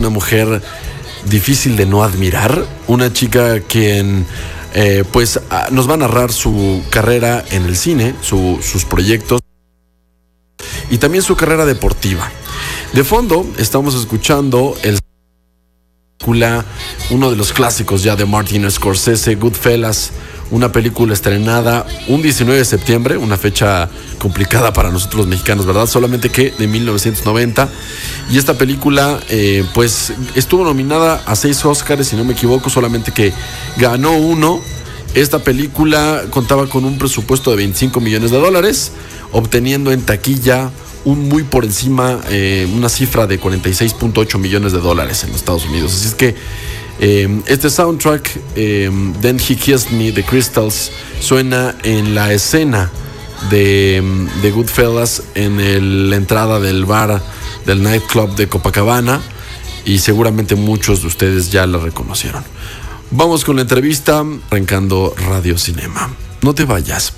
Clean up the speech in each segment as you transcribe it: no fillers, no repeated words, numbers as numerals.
una mujer difícil de no admirar, una chica quien nos va a narrar su carrera en el cine, sus proyectos y también su carrera deportiva. De fondo estamos escuchando uno de los clásicos ya de Martin Scorsese, Goodfellas, una película estrenada un 19 de septiembre, una fecha complicada para nosotros los mexicanos, ¿verdad? Solamente que de 1990. Y esta película estuvo nominada a 6 Oscars, si no me equivoco, solamente que ganó 1. Esta película contaba con un presupuesto de $25 millones, obteniendo en taquilla muy por encima una cifra de $46.8 millones en los Estados Unidos. Así es que este soundtrack, Then He Kissed Me, de Crystals, suena en la escena de Goodfellas, en la entrada del bar del nightclub de Copacabana, y seguramente muchos de ustedes ya la reconocieron. Vamos con la entrevista, arrancando Radio Cinema. No te vayas.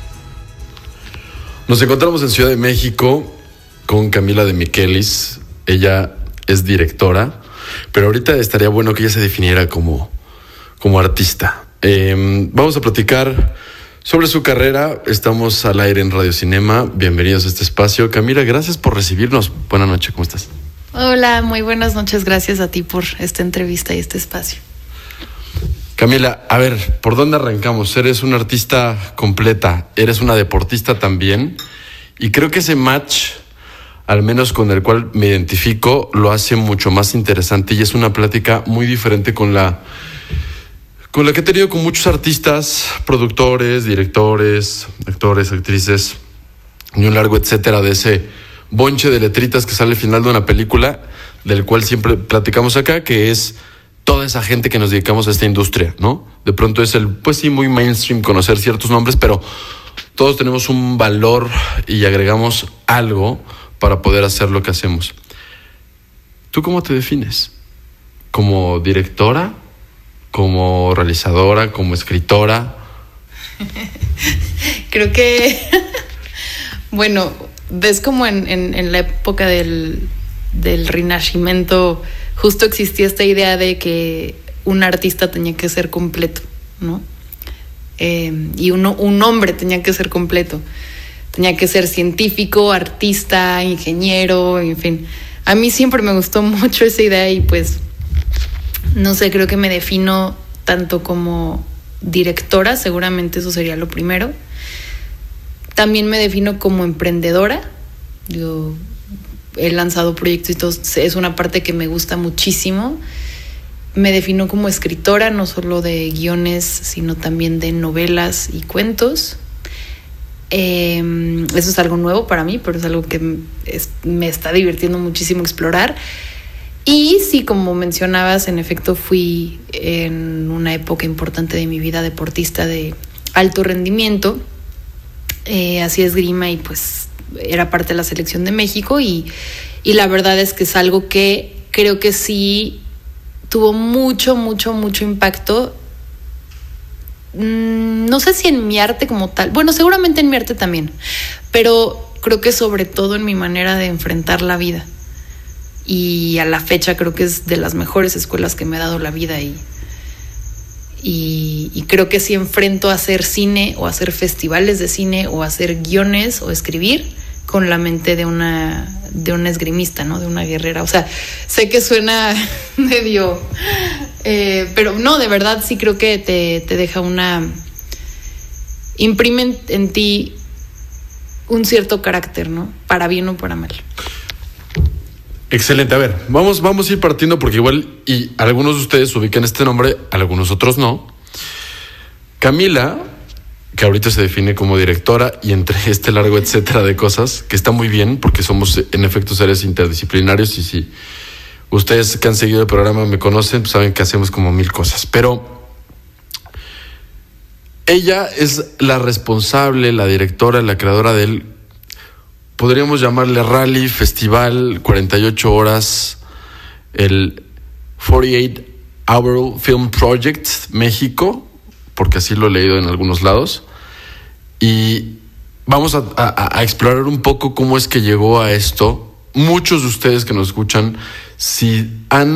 Nos encontramos en Ciudad de México con Camila de Michelis. Ella es directora, pero ahorita estaría bueno que ella se definiera como artista. Vamos a platicar sobre su carrera. Estamos al aire en Radio Cinema. Bienvenidos a este espacio. Camila, gracias por recibirnos. Buenas noches, ¿cómo estás? Hola, muy buenas noches. Gracias a ti por esta entrevista y este espacio. Camila, a ver, ¿por dónde arrancamos? Eres una artista completa, eres una deportista también, y creo que ese match, al menos con el cual me identifico, lo hace mucho más interesante, y es una plática muy diferente con la que he tenido con muchos artistas, productores, directores, actores, actrices, y un largo etcétera de ese bonche de letritas que sale al final de una película, del cual siempre platicamos acá, que es toda esa gente que nos dedicamos a esta industria, ¿no? De pronto es muy mainstream conocer ciertos nombres, pero todos tenemos un valor y agregamos algo para poder hacer lo que hacemos. ¿Tú cómo te defines? ¿Como directora? ¿Como realizadora? ¿Como escritora? Creo que, bueno, ves como en la época del Rinascimento, justo existía esta idea de que un artista tenía que ser completo, ¿no? Y un hombre tenía que ser completo. Tenía que ser científico, artista, ingeniero, en fin. A mí siempre me gustó mucho esa idea y no sé, creo que me defino tanto como directora, seguramente eso sería lo primero. También me defino como emprendedora. Yo he lanzado proyectos y todo, es una parte que me gusta muchísimo. Me defino como escritora, no solo de guiones, sino también de novelas y cuentos. Eso es algo nuevo para mí, pero es algo que me está divirtiendo muchísimo explorar. Y sí, como mencionabas, en efecto fui en una época importante de mi vida deportista de alto rendimiento. Hacía esgrima y era parte de la selección de México y la verdad es que es algo que creo que sí tuvo mucho impacto. No sé si en mi arte como tal, bueno, seguramente en mi arte también, pero creo que sobre todo en mi manera de enfrentar la vida. Y a la fecha creo que es de las mejores escuelas que me ha dado la vida y creo que si enfrento a hacer cine o a hacer festivales de cine o a hacer guiones o escribir con la mente de una esgrimista, ¿no? De una guerrera. O sea, sé que suena medio... pero no, de verdad sí creo que te deja imprime en ti un cierto carácter, ¿no? Para bien o para mal. Excelente, a ver, vamos a ir partiendo porque igual y algunos de ustedes ubican este nombre, algunos otros no. Camila, que ahorita se define como directora y entre este largo etcétera de cosas, que está muy bien porque somos en efecto seres interdisciplinarios y si ustedes que han seguido el programa me conocen, pues saben que hacemos como 1000 cosas, pero ella es la responsable, la directora, la creadora del, podríamos llamarle rally, festival, 48 horas, el 48 Hour Film Project México, porque así lo he leído en algunos lados. Y vamos a explorar un poco cómo es que llegó a esto. Muchos de ustedes que nos escuchan, si han